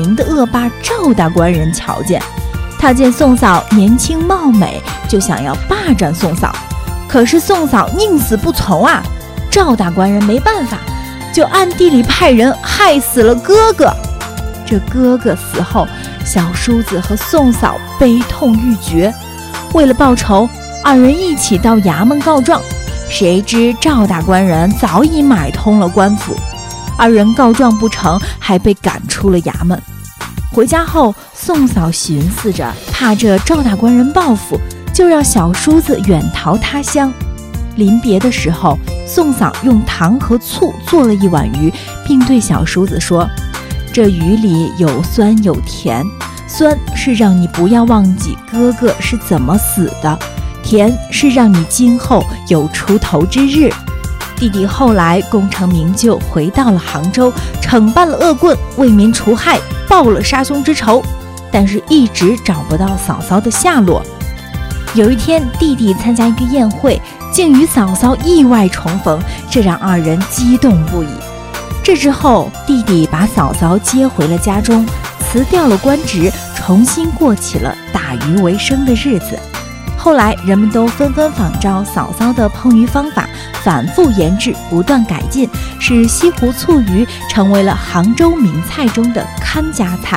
名的恶霸赵大官人瞧见，他见宋嫂年轻貌美，就想要霸占宋嫂，可是宋嫂宁死不从啊！赵大官人没办法，就暗地里派人害死了哥哥。这哥哥死后，小叔子和宋嫂悲痛欲绝，为了报仇，二人一起到衙门告状。谁知赵大官人早已买通了官府，二人告状不成，还被赶出了衙门。回家后，宋嫂寻思着，怕这赵大官人报复，就让小叔子远逃他乡。临别的时候，宋嫂用糖和醋做了一碗鱼，并对小叔子说，这鱼里有酸有甜，酸是让你不要忘记哥哥是怎么死的，甜是让你今后有出头之日。弟弟后来功成名就，回到了杭州，惩办了恶棍，为民除害，报了杀兄之仇，但是一直找不到嫂嫂的下落。有一天，弟弟参加一个宴会，竟与嫂嫂意外重逢，这让二人激动不已。这之后，弟弟把嫂嫂接回了家中，辞掉了官职，重新过起了打鱼为生的日子。后来人们都纷纷仿照嫂嫂的烹鱼方法，反复研制，不断改进，使西湖醋鱼成为了杭州名菜中的看家菜。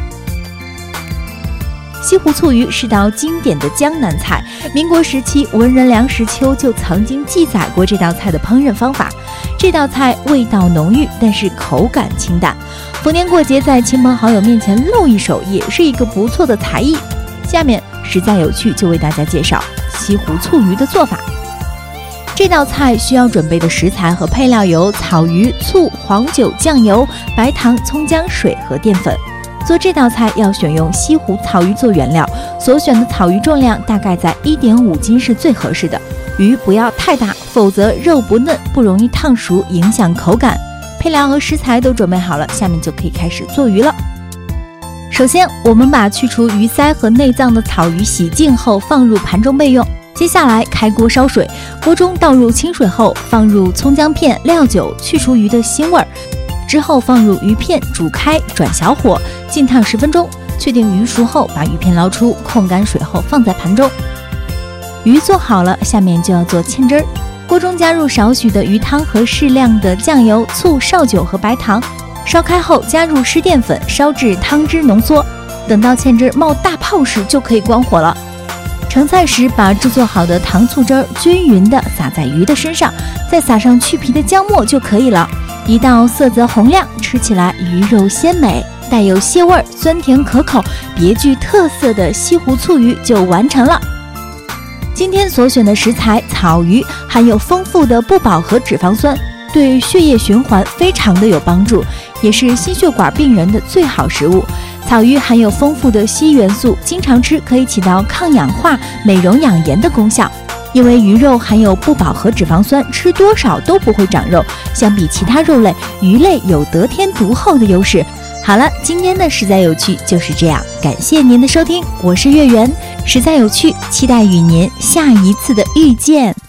西湖醋鱼是道经典的江南菜，民国时期文人梁实秋就曾经记载过这道菜的烹饪方法。这道菜味道浓郁，但是口感清淡，逢年过节在亲朋好友面前露一手，也是一个不错的才艺。下面实在有趣，就为大家介绍西湖醋鱼的做法。这道菜需要准备的食材和配料有草鱼、醋、黄酒、酱油、白糖、葱姜、水和淀粉。做这道菜要选用西湖草鱼做原料，所选的草鱼重量大概在 1.5 斤是最合适的，鱼不要太大，否则肉不嫩，不容易烫熟，影响口感。配料和食材都准备好了，下面就可以开始做鱼了。首先，我们把去除鱼鳃和内脏的草鱼洗净后放入盘中备用。接下来开锅烧水，锅中倒入清水后，放入葱姜片、料酒，去除鱼的腥味儿。之后放入鱼片，煮开，转小火，静烫10分钟。确定鱼熟后，把鱼片捞出，控干水后放在盘中。鱼做好了，下面就要做芡汁儿。锅中加入少许的鱼汤和适量的酱油、醋、绍酒和白糖。烧开后加入湿淀粉，烧至汤汁浓缩，等到芡汁冒大泡时就可以关火了。盛菜时把制作好的糖醋汁儿均匀地撒在鱼的身上，再撒上去皮的姜末就可以了。一道色泽红亮，吃起来鱼肉鲜美，带有蟹味，酸甜可口，别具特色的西湖醋鱼就完成了。今天所选的食材草鱼含有丰富的不饱和脂肪酸，对血液循环非常的有帮助，也是心血管病人的最好食物。草鱼含有丰富的硒元素，经常吃可以起到抗氧化、美容养颜的功效。因为鱼肉含有不饱和脂肪酸，吃多少都不会长肉，相比其他肉类，鱼类有得天独厚的优势。好了，今天的实在有趣就是这样，感谢您的收听，我是月圆，实在有趣，期待与您下一次的遇见。